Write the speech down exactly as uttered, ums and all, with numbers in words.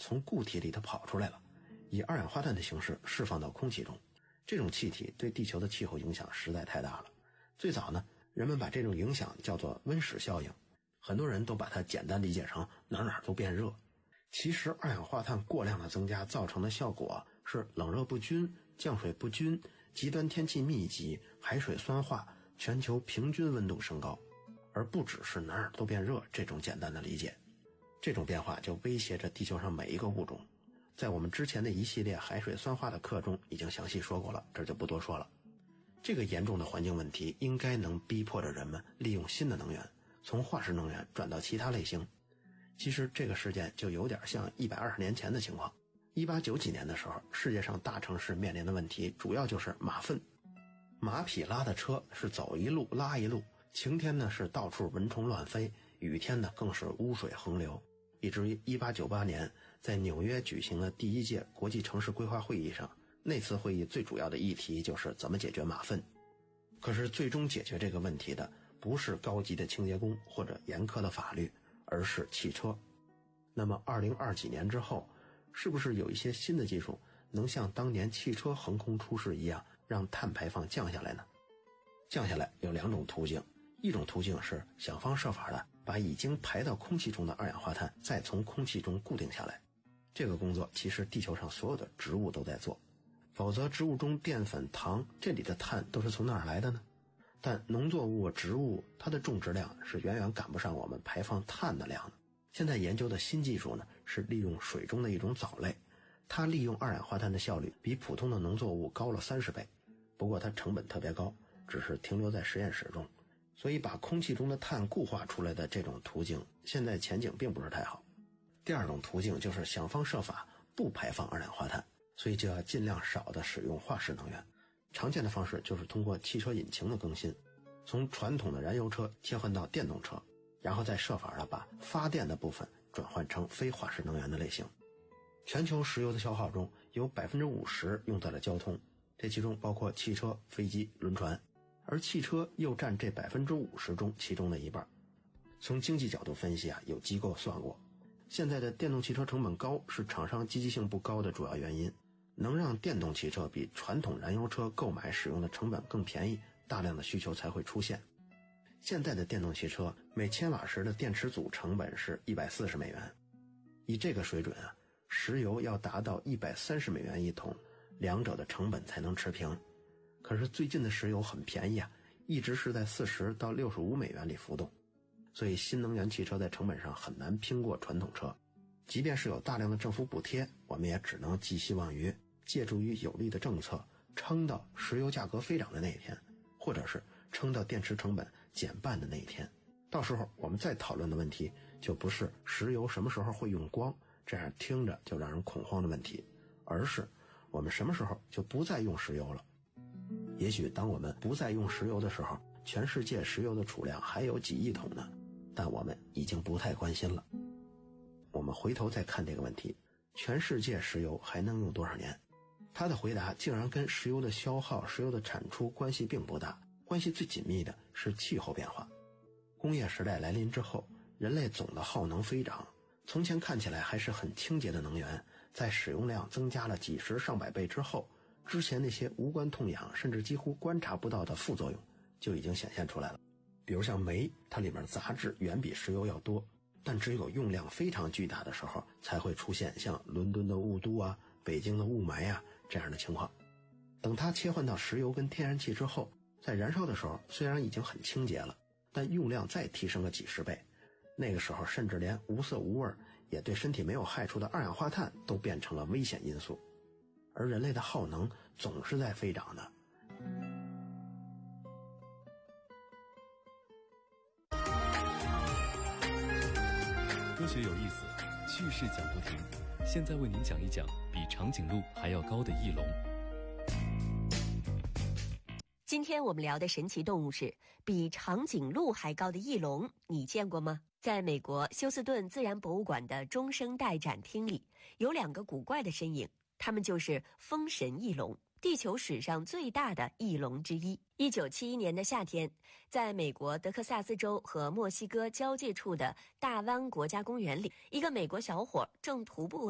从固体里头跑出来了，以二氧化碳的形式释放到空气中。这种气体对地球的气候影响实在太大了。最早呢，人们把这种影响叫做温室效应，很多人都把它简单理解成哪哪都变热。其实二氧化碳过量的增加造成的效果是冷热不均、降水不均、极端天气密集、海水酸化、全球平均温度升高，而不只是哪儿都变热这种简单的理解。这种变化就威胁着地球上每一个物种，在我们之前的一系列海水酸化的课中已经详细说过了，这就不多说了。这个严重的环境问题应该能逼迫着人们利用新的能源，从化石能源转到其他类型。其实这个事件就有点像一百二十年前的情况。一八九几年的时候，世界上大城市面临的问题主要就是马粪。马匹拉的车是走一路拉一路，晴天呢是到处蚊虫乱飞，雨天呢更是污水横流。以至于一八九八年在纽约举行的第一届国际城市规划会议上，那次会议最主要的议题就是怎么解决马粪。可是最终解决这个问题的不是高级的清洁工或者严苛的法律，而是汽车。那么二零二几年之后，是不是有一些新的技术能像当年汽车横空出世一样让碳排放降下来呢？降下来有两种途径，一种途径是想方设法的把已经排到空气中的二氧化碳再从空气中固定下来。这个工作其实地球上所有的植物都在做，否则植物中淀粉、糖这里的碳都是从哪儿来的呢？但农作物、植物它的种植量是远远赶不上我们排放碳的量的。现在研究的新技术呢，是利用水中的一种藻类，它利用二氧化碳的效率比普通的农作物高了三十倍，不过它成本特别高，只是停留在实验室中，所以把空气中的碳固化出来的这种途径，现在前景并不是太好。第二种途径就是想方设法不排放二氧化碳，所以就要尽量少的使用化石能源。常见的方式就是通过汽车引擎的更新，从传统的燃油车切换到电动车，然后再设法的把发电的部分转换成非化石能源的类型。全球石油的消耗中有 百分之五十 用在了交通，这其中包括汽车、飞机、轮船，而汽车又占这 百分之五十 中其中的一半。从经济角度分析啊，有机构算过，现在的电动汽车成本高是厂商积极性不高的主要原因。能让电动汽车比传统燃油车购买使用的成本更便宜，大量的需求才会出现。现在的电动汽车每千瓦时的电池组成本是一百四十美元，以这个水准啊，石油要达到一百三十美元一桶，两者的成本才能持平。可是最近的石油很便宜啊，一直是在四十到六十五美元里浮动，所以新能源汽车在成本上很难拼过传统车。即便是有大量的政府补贴，我们也只能寄希望于借助于有力的政策撑到石油价格飞涨的那一天，或者是撑到电池成本减半的那一天。到时候我们再讨论的问题就不是石油什么时候会用光，这样听着就让人恐慌的问题，而是我们什么时候就不再用石油了。也许当我们不再用石油的时候，全世界石油的储量还有几亿桶呢，但我们已经不太关心了。我们回头再看这个问题，全世界石油还能用多少年？他的回答竟然跟石油的消耗、石油的产出关系并不大，关系最紧密的是气候变化。工业时代来临之后，人类总的耗能飞涨，从前看起来还是很清洁的能源，在使用量增加了几十上百倍之后，之前那些无关痛痒甚至几乎观察不到的副作用就已经显现出来了。比如像煤，它里面杂质远比石油要多，但只有用量非常巨大的时候才会出现像伦敦的雾都啊、北京的雾霾啊这样的情况。等它切换到石油跟天然气之后，在燃烧的时候虽然已经很清洁了，但用量再提升个几十倍，那个时候甚至连无色无味也对身体没有害处的二氧化碳都变成了危险因素。而人类的耗能总是在飞涨的。 科学有意思，趣事讲不停。现在为您讲一讲比长颈鹿还要高的翼龙。 今天我们聊的神奇动物是比长颈鹿还高的翼龙，你见过吗？在美国休斯顿自然博物馆的中生代展厅里，有两个古怪的身影，它们就是风神翼龙，地球史上最大的翼龙之一。一九七一年的夏天，在美国德克萨斯州和墨西哥交界处的大湾国家公园里，一个美国小伙正徒步